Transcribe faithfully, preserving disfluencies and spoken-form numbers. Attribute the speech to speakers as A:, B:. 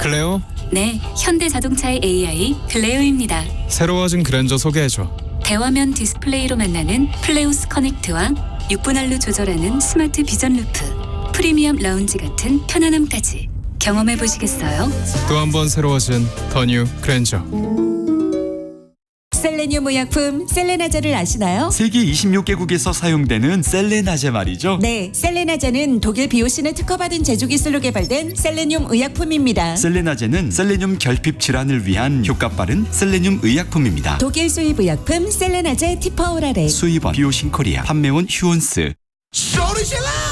A: 클레오?
B: 네, 현대자동차의 에이아이 클레오입니다.
A: 새로워진 그랜저 소개해줘.
B: 대화면 디스플레이로 만나는 플레오스 커넥트와 육 분 할로 조절하는 스마트 비전 루프, 프리미엄 라운지 같은 편안함까지 경험해 보시겠어요?
A: 또 한 번 새로워진 더 뉴 그랜저.
C: 셀레늄 의약품 셀레나제를 아시나요?
D: 세계 이십육 개국에서 사용되는 셀레나제 말이죠.
C: 네, 셀레나제는 독일 비오신을 특허받은 제조기술로 개발된 셀레늄 의약품입니다.
D: 셀레나제는 셀레늄 결핍 질환을 위한 효과 빠른 셀레늄 의약품입니다.
C: 독일 수입 의약품 셀레나제 티퍼오라레.
D: 수입원 비오신 코리아, 판매원 휴온스.
E: 소리 질러!